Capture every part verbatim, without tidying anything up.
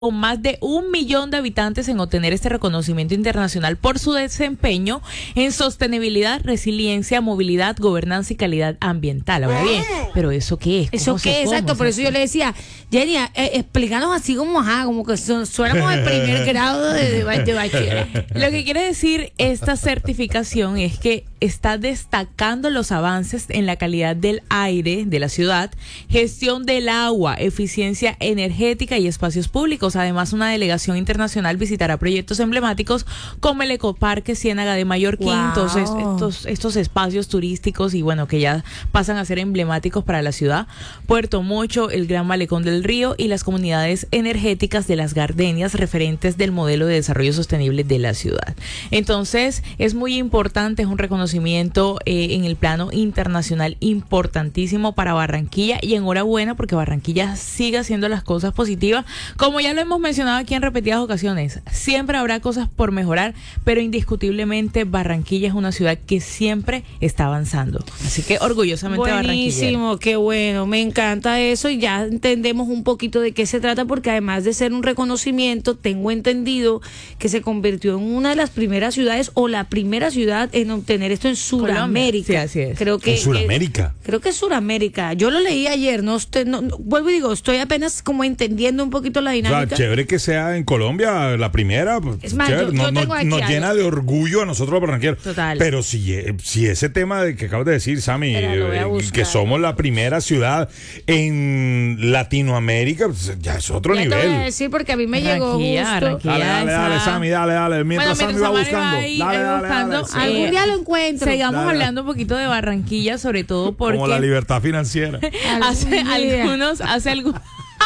con más de un millón de habitantes en obtener este reconocimiento internacional por su desempeño en sostenibilidad, resiliencia, movilidad, gobernanza y calidad ambiental. Ahora bien, ¿pero eso qué es? ¿Eso qué? Exacto, por eso yo le decía, Jenny, eh, explícanos así como, ajá, como que son, suéramos el primer grado de, de, de bachiller. Lo que quiere decir esta certificación es que está destacando los avances en la calidad del aire de la ciudad, gestión del agua, eficiencia energética y espacios públicos. Además, una delegación internacional visitará proyectos emblemáticos como el Ecoparque Ciénaga de Mallorquín, Wow. entonces estos, estos espacios turísticos y bueno, que ya pasan a ser emblemáticos para la ciudad. Puerto Mocho, el Gran Malecón del Río y las comunidades energéticas de las Gardenias, referentes del modelo de desarrollo sostenible de la ciudad. Entonces, es muy importante, es un reconocimiento eh, en el plano internacional importantísimo para Barranquilla, y enhorabuena porque Barranquilla sigue haciendo las cosas positivas, como ya lo hemos mencionado aquí en repetidas ocasiones. Siempre habrá cosas por mejorar, pero indiscutiblemente Barranquilla es una ciudad que siempre está avanzando. Así que orgullosamente Buenísimo, qué bueno, me encanta eso, y ya entendemos un poquito de qué se trata, porque además de ser un reconocimiento, tengo entendido que se convirtió en una de las primeras ciudades o la primera ciudad en obtener esto en Sudamérica. Sí, así es. Creo que ¿En Sudamérica? Eh, creo que es Sudamérica. Yo lo leí ayer, no, estoy, no, no vuelvo y digo, estoy apenas como entendiendo un poquito la O dinámica. sea, chévere que sea en Colombia la primera. Pues, Es más, chévere. yo- yo No- no- tengo aquí nos algo. llena de orgullo a nosotros los barranqueros. Total. Pero si, eh, si ese tema de que acabas de decir, Sammy, Espera, lo voy a eh, buscar. que somos la primera ciudad en Latinoamérica, pues, ya es otro Ya te voy a nivel. decir porque a mí me Barranquilla, llegó justo. Barranquilla. Dale, dale, dale, esa- Sammy, dale, dale. Mientras Bueno, Sammy va mientras Sammy buscando. va ahí, dale, ahí dale, buscando, dale, sí. Algún eh, día lo encuentro. Sigamos Dale. hablando un poquito de Barranquilla, sobre todo porque Como la libertad financiera. hace Algún día. algunos, hace algunos.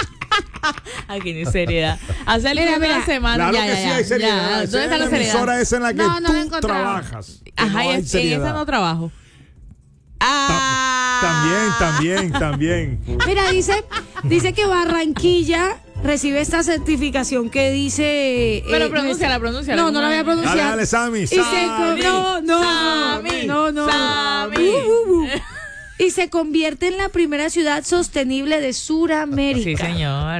Aquí ni seriedad. Hace Mira, algunas mira. semanas. Claro ya, que ya, sí ya, hay seriedad. ya. Esa ¿Dónde es está la la emisora seriedad? esa en la que No, no la he tú encontrado. trabajas. que Ajá, no y hay en- en seriedad. esa no trabajo. Ta- Ah. También, también, también. Mira, dice, dice que Barranquilla recibe esta certificación que dice. Pero eh, pronúnciala, pronúnciala. No, no la voy a pronunciar. Dale, dale, Sammy. Y se Sammy. no, no, Sammy, no, no. Sammy. Uh, uh, uh. Y se convierte en la primera ciudad sostenible de Sudamérica. Sí, señor.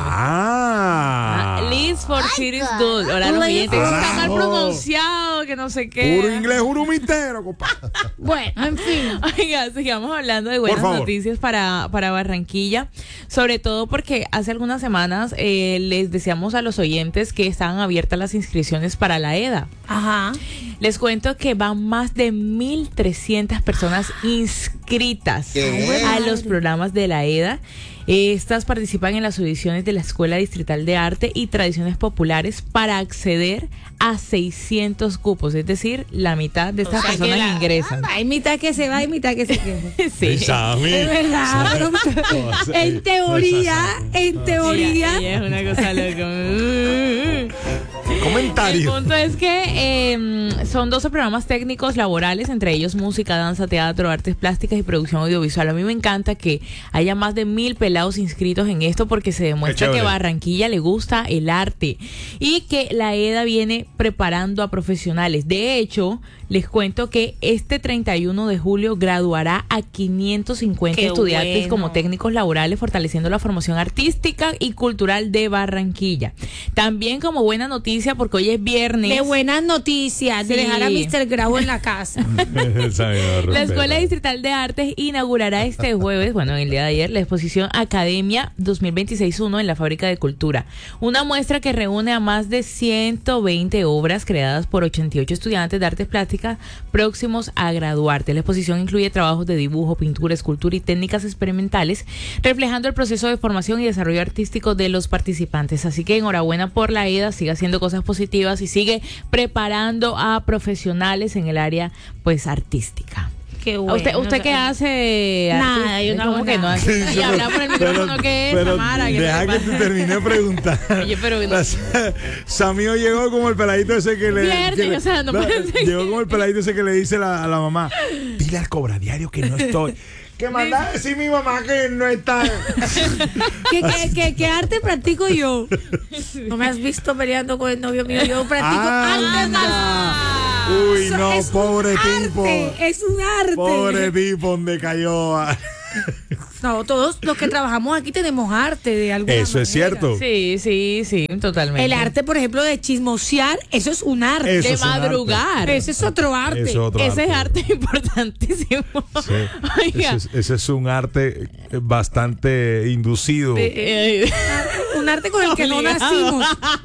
Ah. Ah, Leeds for Cities Good. Ahora los Leeds oyentes for- está mal Carajo. pronunciado, que no sé qué. Puro inglés, jurumitero, compadre. Bueno, en fin. Oiga, sigamos hablando de buenas favor. noticias para, para Barranquilla, sobre todo porque hace algunas semanas eh, les decíamos a los oyentes que estaban abiertas las inscripciones para la EDA. Ajá. Les cuento que van más de mil trescientas personas inscritas a los programas de la EDA. Estas participan en las audiciones de la Escuela Distrital de Arte y Tradiciones Populares para acceder a seiscientos cupos, es decir, la mitad de estas O sea que personas la- ingresan. Hay mitad que se va y mitad que se queda. Sí. Sammy. Es verdad. pero- en teoría, en teoría. Ella- ella es una cosa loca. El Comentario. punto es que eh, son doce programas técnicos laborales, entre ellos música, danza, teatro, artes plásticas y producción audiovisual. A mí me encanta que haya más de mil pelados inscritos en esto, porque se demuestra Qué que chévere. Barranquilla le gusta el arte y que la EDA viene preparando a profesionales. De hecho, les cuento que este treinta y uno de julio graduará a quinientos cincuenta Qué estudiantes bueno. como técnicos laborales, fortaleciendo la formación artística y cultural de Barranquilla. También como buena noticia, porque hoy es viernes. De buenas noticias, de Sí. dejar a mister Grau en la casa. La Escuela Distrital de Artes inaugurará este jueves, bueno, el día de ayer, la exposición Academia dos mil veintiséis uno en la Fábrica de Cultura. Una muestra que reúne a más de ciento veinte obras creadas por ochenta y ocho estudiantes de artes plásticas próximos a graduarte. La exposición incluye trabajos de dibujo, pintura, escultura y técnicas experimentales, reflejando el proceso de formación y desarrollo artístico de los participantes. Así que enhorabuena por la EDA, sigue haciendo cosas positivas y sigue preparando a profesionales en el área pues artística. Qué ¿A bueno. ¿Usted, usted qué hace? Nada, Artis- yo no ¿Cómo hago que no nada. hace? Y habla por el micrófono, ¿qué es, pero Samara? ¿Qué deja te que pasa? te termine de preguntar. Oye, pero no- La- Samío llegó como el peladito ese que le... Viernes, que le- o sea, no la- puede ser. Llegó como el peladito ese que le dice la- a la mamá, dile al cobradiario que no estoy. Que manda a decir mi mamá que no está. ¿Qué, qué, qué, qué arte practico yo? No me has visto peleando con el novio mío. Yo practico arte más. Anda. Uy, Eso no, es un pobre arte, tipo. Es un arte. Pobre tipo donde cayó. No, todos los que trabajamos aquí tenemos arte de alguna Eso manera. es cierto. Sí, sí, sí, totalmente. El arte, por ejemplo, de chismosear, eso es un arte. Eso de es un arte. madrugar. Ese es otro arte. Eso es otro Ese es arte. arte importantísimo. Sí. Oiga. Ese, es, ese es un arte bastante inducido. Eh, Un arte con el que no Obligado. nacimos.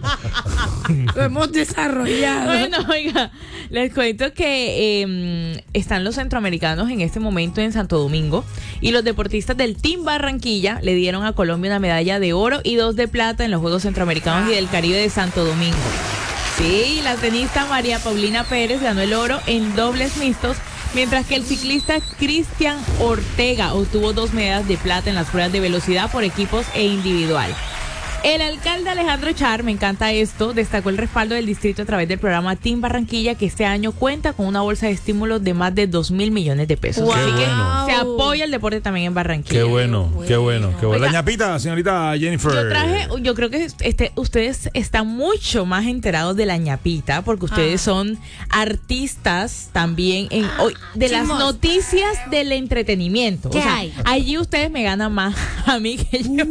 Lo hemos desarrollado. Bueno, oiga, les cuento que eh, están los centroamericanos en este momento en Santo Domingo y los deportistas del Team Barranquilla le dieron a Colombia una medalla de oro y dos de plata en los Juegos Centroamericanos y del Caribe de Santo Domingo. Sí, la tenista María Paulina Pérez ganó el oro en dobles mixtos, mientras que el ciclista Cristian Ortega obtuvo dos medallas de plata en las pruebas de velocidad por equipos e individual. El alcalde Alejandro Char, me encanta esto, destacó el respaldo del distrito a través del programa Team Barranquilla, que este año cuenta con una bolsa de estímulos de más de dos mil millones de pesos. Wow. Así que bueno. se apoya el deporte también en Barranquilla. Qué bueno, qué bueno, qué bueno. La Oiga. ñapita, señorita Jennifer. Yo traje, yo creo que este, ustedes están mucho más enterados de la ñapita, porque ustedes Ah. son artistas también en hoy de las Chismos. noticias del entretenimiento. ¿Qué o sea, hay? allí ustedes me ganan más a mí que yo.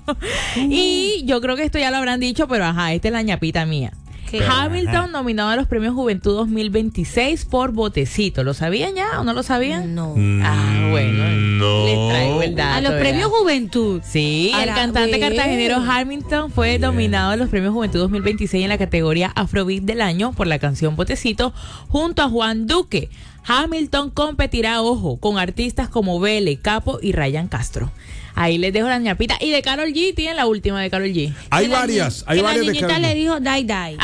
Y yo creo que esto ya lo habrán dicho, pero ajá, esta es la ñapita mía. ¿Qué? Hamilton nominado a los premios Juventud dos mil veintiséis por Botecito. ¿Lo sabían ya o no lo sabían? No. Ah, bueno. No. Les traigo el dato. A los ¿verdad? premios Juventud. Sí, el Ahora, cantante bueno. cartagenero Hamilton fue nominado a los premios Juventud dos mil veintiséis en la categoría Afrobeat del año por la canción Botecito junto a Juan Duque. Hamilton competirá, ojo, con artistas como Vele, Capo y Ryan Castro. Ahí les dejo la ñapita. Y de Karol G, tienen la última de Karol G. Hay Que la varias, ni- hay que varias La de niñita Karol G. le dijo, die,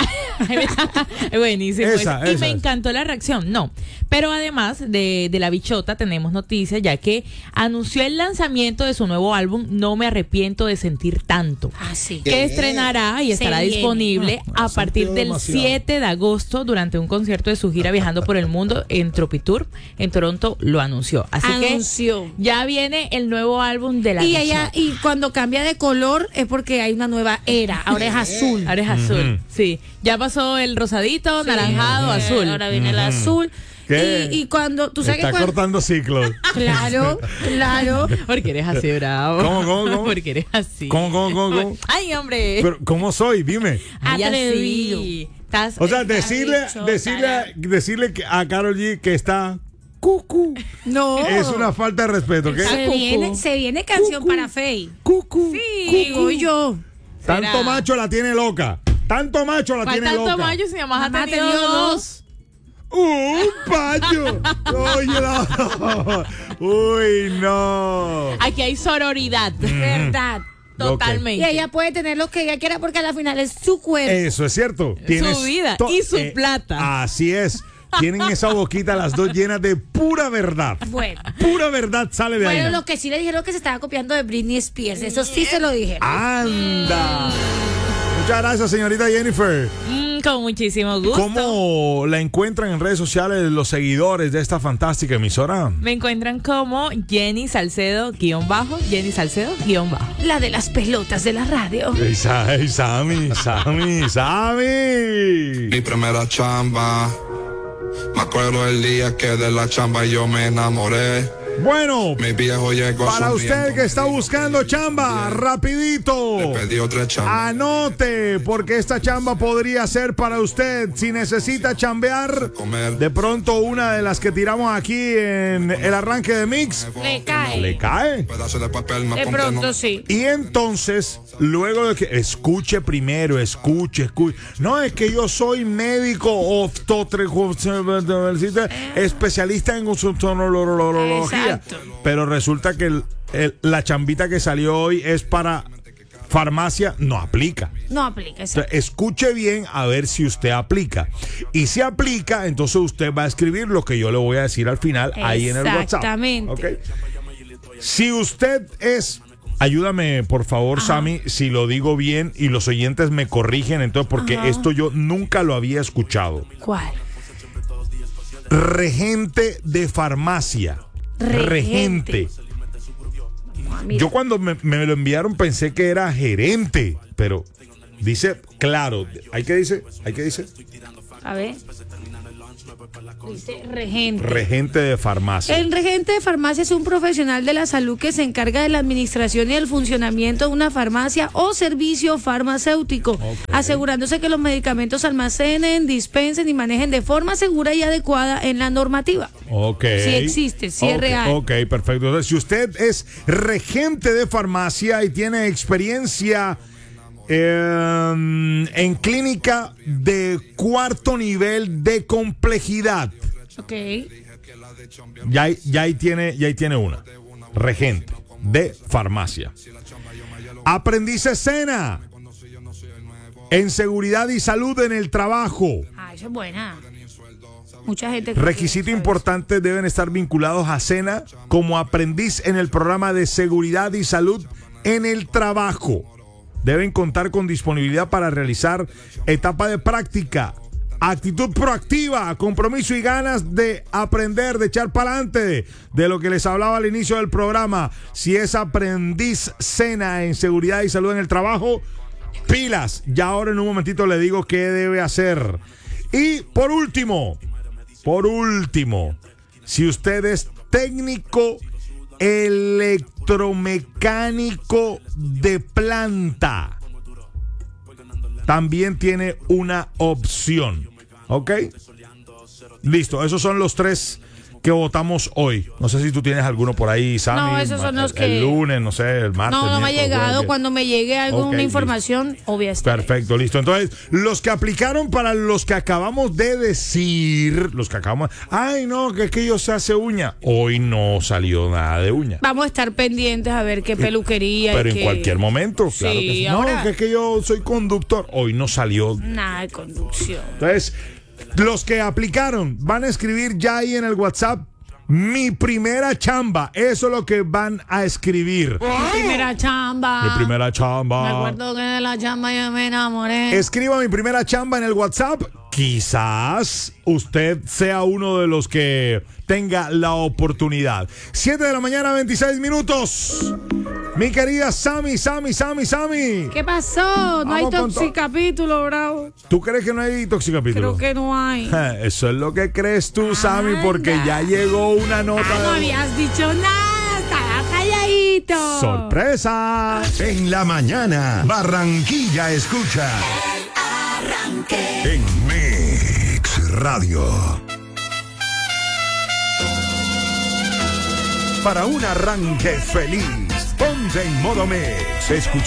die. Buenísimo. Esa, ese. Y esa me es. encantó la reacción. No, pero además de, de la bichota tenemos noticias, ya que anunció el lanzamiento de su nuevo álbum No me arrepiento de sentir tanto, Ah, sí. que estrenará y Se estará viene. disponible Ah, a partir sentido del demasiado. siete de agosto durante un concierto de su gira Viajando por el Mundo en Tropitour en Toronto. Lo anunció. Así Anunció. que ya viene el nuevo álbum de la Y ella, bichota. y cuando cambia de color es porque hay una nueva era. Ahora es azul. Ahora es azul. Ujú. Sí, ya pasó el rosadito, naranjado, Eh, azul. Ahora viene el azul. ¿Qué? Y, y cuando, tú sabes Está que cuando, cortando ciclos. claro, claro. Porque eres así, bravo. ¿Cómo, cómo, cómo? Porque eres así. ¿Cómo, cómo, cómo, cómo? Ay, hombre. Pero, ¿cómo soy? Dime. Ay, Atrevido. así. Estás- O sea, estás decirle, bichota, decirle, la- decirle que a Karol G que está cucu No. es una falta de respeto, ¿ok? Se Cucu. viene, se viene canción Cucu. para Fey. Cucu. Sí. Digo yo. Tanto será. macho la tiene loca. Tanto macho la ¿Cuál tiene tanto loca. mayo si mamá ha Mamá ha tenido tenido dos? Un payo. Oye, no. Uy, no. Aquí hay sororidad. Verdad. Totalmente. Y ella puede tener lo que ella quiera porque al final es su cuerpo. Eso es cierto. Tienes vida to- y su eh, plata. Así es. Tienen esa boquita las dos llenas de pura verdad. Bueno. Pura verdad sale de Bueno, ahí. lo que sí le dijeron que se estaba copiando de Britney Spears. Eso sí se lo dije. Anda. Muchas gracias, señorita Jennifer. Mm, con muchísimo gusto. ¿Cómo la encuentran en redes sociales los seguidores de esta fantástica emisora? Me encuentran como Jenny Salcedo guión bajo, Jenny Salcedo guión bajo. La de las pelotas de la radio. Ey, Sa- ey, Sammy, Sammy, Sammy. Mi primera chamba. Me acuerdo el día que de la chamba yo me enamoré. Bueno, Mi viejo llegó para usted sonriendo, que está me dijo, buscando chamba, rapidito. Le pedí otra chamba. Anote, porque esta chamba podría ser para usted. Si necesita chambear, Comer. de pronto una de las que tiramos aquí en el arranque de Mix, Le cae. le cae. Pedazo de papel me De apunté, pronto no. sí. Y entonces, luego de que escuche primero, escuche, escuche. No es que yo soy médico oftalmologista, especialista en otorrinolaringología, Exacto. pero resulta que el- el- la chambita que salió hoy es para farmacia, no aplica. No aplica eso. Entonces, escuche bien a ver si usted aplica. Y si aplica, entonces usted va a escribir lo que yo le voy a decir al final ahí en el WhatsApp. Exactamente. ¿Ok? Si usted es, ayúdame por favor, Sammy, si lo digo bien y los oyentes me corrigen, entonces, porque Ajá. esto yo nunca lo había escuchado. ¿Cuál? Regente de farmacia. Regente. Regente. Ah, mira. Yo cuando me, me lo enviaron pensé que era gerente, pero Dice, claro, ¿hay que dice? ¿Hay que dice? A ver. Dice regente. Regente de farmacia. El regente de farmacia es un profesional de la salud que se encarga de la administración y el funcionamiento de una farmacia o servicio farmacéutico, okay, asegurándose que los medicamentos se almacenen, dispensen y manejen de forma segura y adecuada en la normativa. Ok. Si existe, si okay, es real. Ok, perfecto. Entonces, si usted es regente de farmacia y tiene experiencia Eh, en clínica de cuarto nivel de complejidad. Ok. Ya, ahí- ya, ahí tiene, ya ahí tiene una. Regente de farmacia. Aprendiz escena en seguridad y salud en el trabajo. Ah, eso es buena. Mucha gente. Requisito importante: deben estar vinculados a SENA como aprendiz en el programa de seguridad y salud en el trabajo. Deben contar con disponibilidad para realizar etapa de práctica, actitud proactiva, compromiso y ganas de aprender, de echar para adelante, de lo que les hablaba al inicio del programa. Si es aprendiz SENA en seguridad y salud en el trabajo, pilas. Ya ahora en un momentito le digo qué debe hacer. Y por último, por último, si usted es técnico electromecánico de planta, también tiene una opción. ¿Ok? Listo, esos son los tres que votamos hoy. No sé si tú tienes alguno por ahí, Sammy. No, esos son los el, que- el lunes, no sé, el martes. No, no me ha miércoles, llegado. jueves. Cuando me llegue alguna Ok, información, obviamente. Perfecto, listo. Entonces, los que aplicaron para los que acabamos de decir, los que acabamos, ay no, que es que yo se hace uña. Hoy no salió nada de uña. Vamos a estar pendientes a ver qué peluquería. Pero y en qué- cualquier momento, Sí, claro que sí. ahora- No, que es que yo soy conductor. Hoy no salió. Nada de conducción. Entonces, los que aplicaron van a escribir ya ahí en el WhatsApp: mi primera chamba. Eso es lo que van a escribir. Mi primera chamba. Mi primera Me chamba. acuerdo que de la chamba yo me enamoré. Escriba mi primera chamba en el WhatsApp. Quizás usted sea uno de los que tenga la oportunidad. siete de la mañana, veintiséis minutos. Mi querida Sammy, Sammy, Sammy, Sammy. ¿Qué pasó? No hay Vamos con toxicapítulo, bravo. ¿Tú crees que no hay toxicapítulo? Creo que no hay. Eso es lo que crees tú, Sammy, porque Anda. ya llegó una Ah, no nota de habías dicho nada. Estaba calladito. sorpresa. En la mañana, Barranquilla escucha. En Mix Radio. Para un arranque feliz, ponte en modo Mix. Escucha